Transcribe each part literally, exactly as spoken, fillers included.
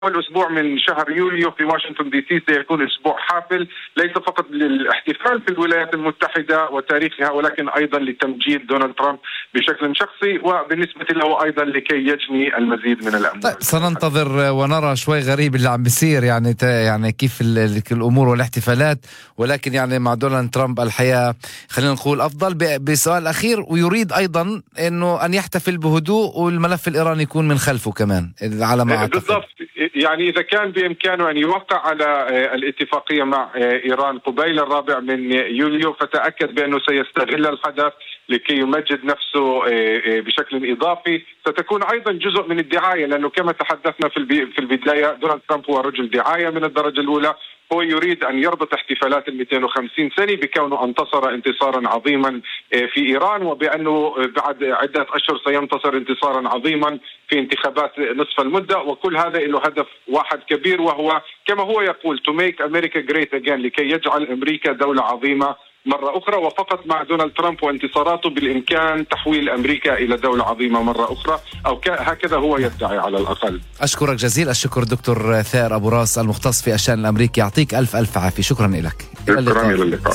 أول أسبوع من شهر يوليو في واشنطن دي سي سيكون أسبوع حافل، ليس فقط للاحتفال في الولايات المتحدة وتاريخها، ولكن أيضا لتمجيد دونالد ترامب بشكل شخصي، وبالنسبة له أيضا لكي يجني المزيد من الأموال. طيب سننتظر ونرى. شوي غريب اللي عم بيصير، يعني يعني كيف الأمور والاحتفالات، ولكن يعني مع دونالد ترامب الحياة خلينا نقول أفضل. بسؤال أخير، ويريد أيضا إنه أن يحتفل بهدوء والملف الإيراني يكون من خلفه كمان على ما أعتقد. بالضبط، يعني إذا كان بإمكانه أن يوقع على الاتفاقية مع إيران قبيل الرابع من يوليو، فتأكد بأنه سيستغل الحدث لكي يمجد نفسه بشكل إضافي. ستكون أيضا جزء من الدعاية، لأنه كما تحدثنا في البداية دونالد ترامب هو رجل دعاية من الدرجة الأولى. هو يريد أن يربط احتفالات المئتين وخمسين سنة بكونه انتصر انتصارا عظيما في إيران، وبأنه بعد عدة أشهر سينتصر انتصارا عظيما في انتخابات نصف المدة. وكل هذا له هدف واحد كبير، وهو كما هو يقول to make America great again، لكي يجعل أمريكا دولة عظيمة مرة أخرى. وفقط مع دونالد ترامب وانتصاراته بالإمكان تحويل أمريكا إلى دولة عظيمة مرة أخرى، أو هكذا هو يدعي على الأقل. أشكرك جزيل الشكر دكتور ثائر أبو راس المختص في الشأن الأمريكي، يعطيك ألف ألف عافية. شكرا لك. شكرا، إلى اللقاء.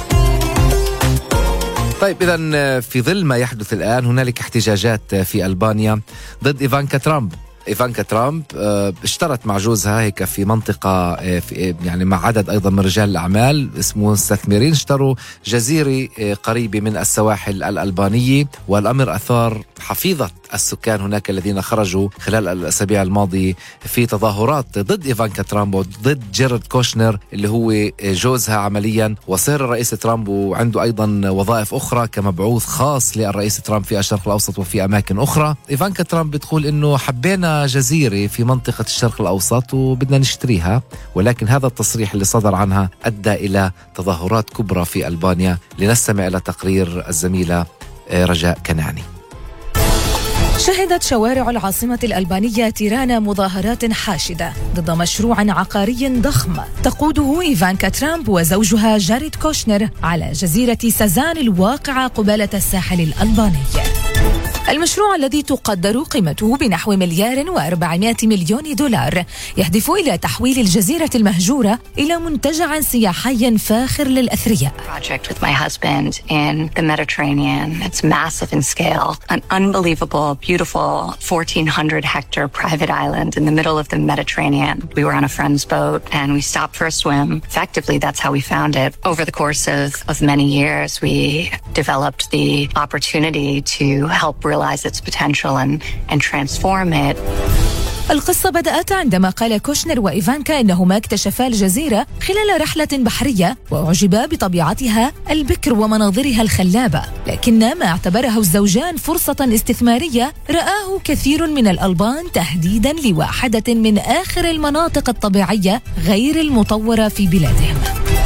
طيب إذن في ظل ما يحدث الآن، هنالك احتجاجات في ألبانيا ضد إيفانكا ترامب. إيفانكا ترامب اشترت مع جوزها هيك في منطقة في يعني مع عدد أيضا من رجال الأعمال اسمه مستثمرين، اشتروا جزيرة قريبة من السواحل الألبانية، والأمر أثار حفيظة السكان هناك الذين خرجوا خلال الأسابيع الماضية في تظاهرات ضد إيفانكا ترامب وضد جيرارد كوشنر اللي هو جوزها عمليا وصهر الرئيس ترامب، وعنده أيضا وظائف أخرى كمبعوث خاص للرئيس ترامب في الشرق الأوسط وفي أماكن أخرى. إيفانكا ترامب بتقول إنه حبينا جزيرة في منطقة الشرق الأوسط وبدنا نشتريها، ولكن هذا التصريح اللي صدر عنها أدى إلى تظاهرات كبرى في ألبانيا. لنستمع إلى تقرير الزميلة رجاء كناني. شهدت شوارع العاصمة الألبانية تيرانا مظاهرات حاشدة ضد مشروع عقاري ضخم تقوده إيفانكا ترامب وزوجها جاريد كوشنر على جزيرة سازان الواقعة قبالة الساحل الألباني. المشروع الذي تقدر قيمته بنحو مليار وأربعمائة مليون دولار يهدف إلى تحويل الجزيرة المهجورة إلى منتجع سياحي فاخر للأثرياء. Project with my husband in the Mediterranean. It's massive in scale. An unbelievable, beautiful fourteen hundred hectare private island in the middle of the Mediterranean. We were on a friend's boat and we stopped for a swim. Effectively, that's how we found it. Over the course of, of many years, we developed the opportunity to help realize its potential and, and transform it. القصة بدأت عندما قال كوشنر وإيفانكا إنهما اكتشفا الجزيرة خلال رحلة بحرية وأعجبا بطبيعتها البكر ومناظرها الخلابة، لكن ما اعتبره الزوجان فرصة استثمارية رآه كثير من الألبان تهديدا لواحدة من آخر المناطق الطبيعية غير المطورة في بلادهم.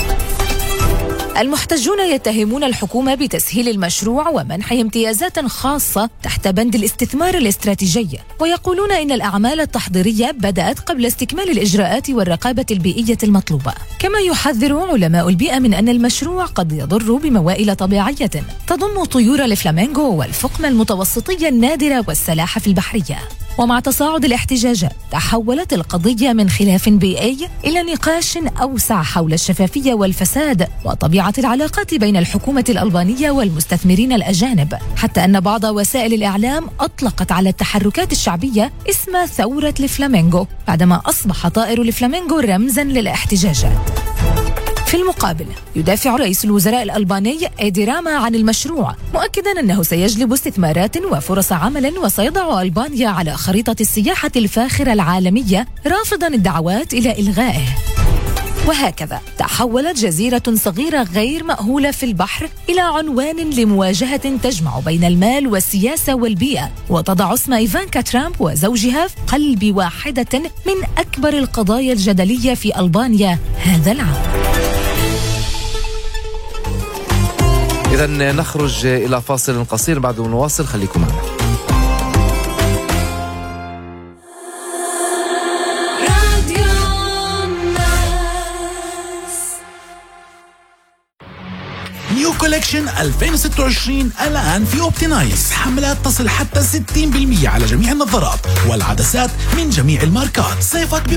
المحتجون يتهمون الحكومة بتسهيل المشروع ومنح امتيازات خاصة تحت بند الاستثمار الاستراتيجي، ويقولون إن الأعمال التحضيرية بدأت قبل استكمال الإجراءات والرقابة البيئية المطلوبة. كما يحذر علماء البيئة من أن المشروع قد يضر بموائل طبيعية تضم طيور الفلامينغو والفقم المتوسطية النادرة والسلاحف البحرية. ومع تصاعد الاحتجاجات تحولت القضية من خلاف بيئي إلى نقاش أوسع حول الشفافية والفساد وطبيعة العلاقات بين الحكومة الألبانية والمستثمرين الأجانب، حتى أن بعض وسائل الإعلام أطلقت على التحركات الشعبية اسم ثورة الفلامينغو بعدما أصبح طائر الفلامينغو رمزاً للاحتجاجات. في المقابل يدافع رئيس الوزراء الألباني إيدي راما عن المشروع، مؤكداً أنه سيجلب استثمارات وفرص عمل وسيضع ألبانيا على خريطة السياحة الفاخرة العالمية، رافضاً الدعوات إلى إلغائه. وهكذا تحولت جزيرة صغيرة غير مأهولة في البحر إلى عنوان لمواجهة تجمع بين المال والسياسة والبيئة، وتضع اسم إيفانكا ترامب وزوجها في قلب واحدة من أكبر القضايا الجدلية في ألبانيا هذا العام. إذن نخرج إلى فاصل قصير، بعد نواصل، خليكم معنا. كوليكشن ألفين وستة وعشرين الآن في أوبتينايز. حملات تصل حتى ستين بالمئة على جميع النظارات والعدسات من جميع الماركات. صيفك